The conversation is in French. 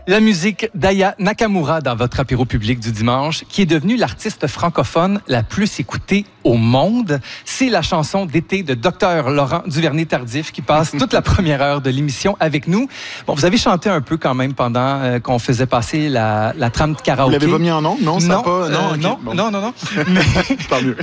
La musique d'Aya Nakamura dans votre apéro public du dimanche, qui est devenue l'artiste francophone la plus écoutée au monde. C'est la chanson d'été de Dr Laurent Duvernay-Tardif qui passe toute la première heure de l'émission avec nous. Bon, vous avez chanté un peu quand même pendant qu'on faisait passer la trame de karaoké. Vous l'avez pas mis en ondes? Non, ça non, pas... non, okay. non, Bon. non. Mais Tant mieux.